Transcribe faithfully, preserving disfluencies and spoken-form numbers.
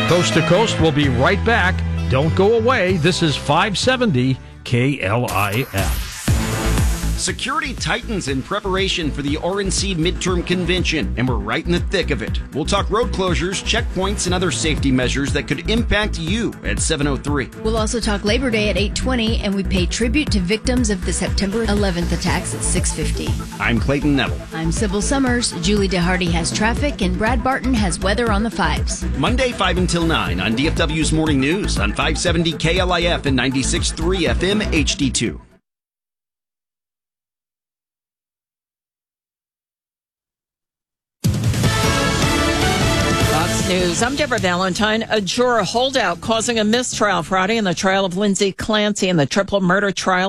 Coast to Coast will be right back. Don't go away. This is five seventy K L I F. Security tightens in preparation for the R N C midterm convention, and we're right in the thick of it. We'll talk road closures, checkpoints, and other safety measures that could impact you at seven oh three. We'll also talk Labor Day at eight twenty, and we pay tribute to victims of the September eleventh attacks at six fifty. I'm Clayton Neville. I'm Sybil Summers. Julie DeHardy has traffic, and Brad Barton has weather on the fives. Monday, five until nine on D F W's Morning News on five seventy K L I F and ninety-six point three F M H D two. News. I'm Deborah Valentine. A juror holdout causing a mistrial Friday in the trial of Lindsay Clancy in the triple murder trial